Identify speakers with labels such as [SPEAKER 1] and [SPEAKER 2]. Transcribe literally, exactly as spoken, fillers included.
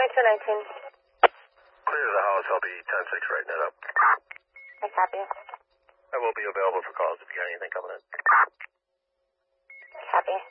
[SPEAKER 1] twenty-two nineteen.
[SPEAKER 2] Clear to the house. I'll be ten six right net up.
[SPEAKER 1] I copy.
[SPEAKER 2] I will be available for calls if you got anything coming in.
[SPEAKER 1] Copy.